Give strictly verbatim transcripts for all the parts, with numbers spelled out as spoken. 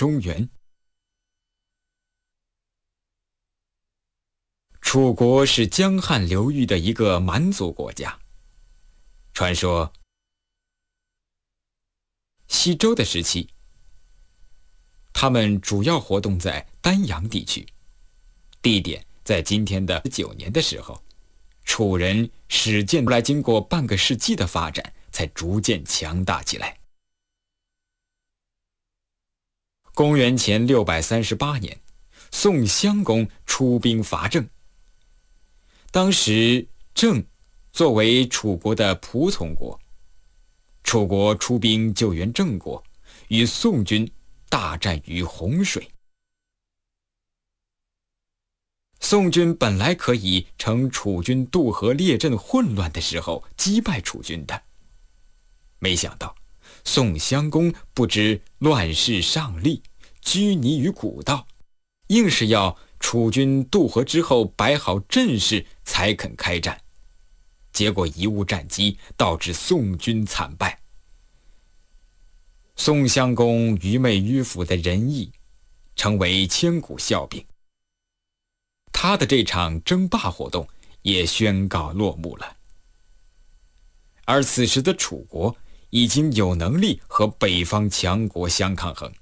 中原。楚国是江汉流域的一个蛮族国家。传说西周的时期，他们主要活动在丹阳地区，地点在今天的九年的时候，楚人始建来，经过半个世纪的发展，才逐渐强大起来。公元前六百三十八年，宋襄公出兵伐郑。当时郑作为楚国的仆从国，楚国出兵救援郑国，与宋军大战于洪水。宋军本来可以趁楚军渡河列阵混乱的时候击败楚军的，没想到宋襄公不知乱世上立，拘泥于古道，硬是要楚军渡河之后摆好阵势才肯开战，结果贻误战机，导致宋军惨败。宋襄公愚昧迂腐的仁义成为千古笑柄，他的这场争霸活动也宣告落幕了。而此时的楚国已经有能力和北方强国相抗衡。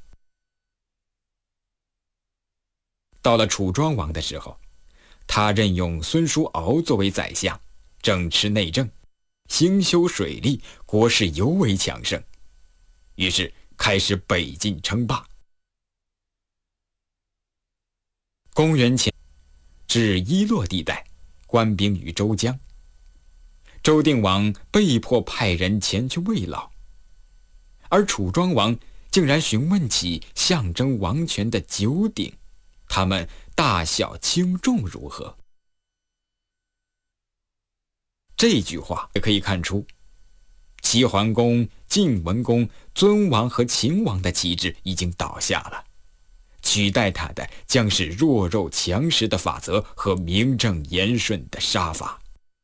到了楚庄王的时候，他任用孙叔敖作为宰相，整治内政，兴修水利，国势尤为强盛，于是开始北进称霸。公元前至伊洛地带，官兵于周江，周定王被迫派人前去慰劳，而楚庄王竟然询问起象征王权的九鼎，他们大小轻重如何？这句话也可以看出，齐桓公、晋文公、尊王和秦王的旗帜已经倒下了，取代他的将是弱肉强食的法则和名正言顺的杀伐。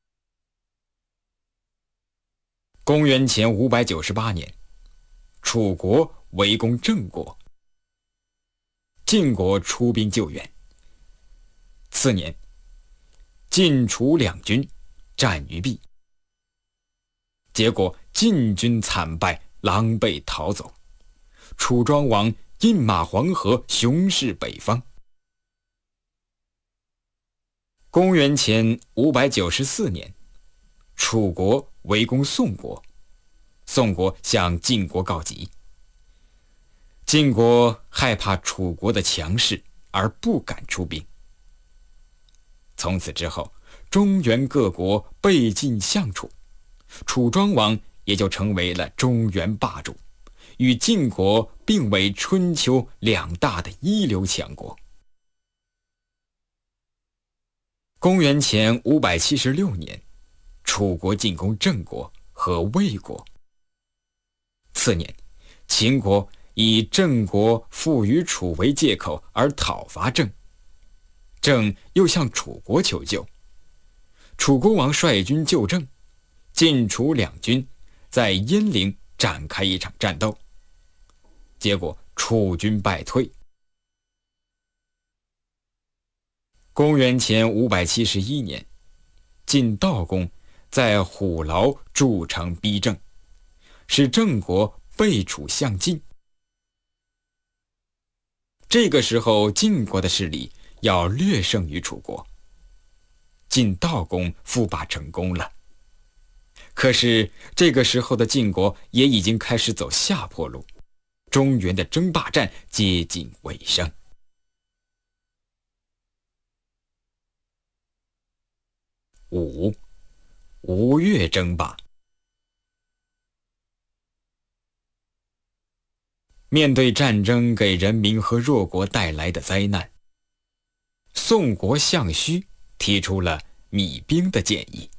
公元前五百九十八年，楚国围攻郑国，晋国出兵救援。次年，晋楚两军战于毕，结果晋军惨败，狼狈逃走，楚庄王饮马黄河，雄视北方。公元前五百九十四年，楚国围攻宋国，宋国向晋国告急。晋国害怕楚国的强势，而不敢出兵。从此之后，中原各国背进向楚，楚庄王也就成为了中原霸主，与晋国并为春秋两大的一流强国。公元前五百七十六年，楚国进攻郑国和魏国。次年，秦国以郑国负于楚为借口而讨伐郑，郑又向楚国求救，楚国王率军救郑，晋楚两军在鄢陵展开一场战斗，结果楚军败退。公元前五百七十一年，晋悼公在虎牢筑城逼郑，使郑国背楚向晋。这个时候晋国的势力要略胜于楚国，晋悼公复霸成功了。可是这个时候的晋国也已经开始走下坡路，中原的争霸战接近尾声。五，吴越争霸。面对战争给人民和弱国带来的灾难，宋国项须提出了弭兵的建议。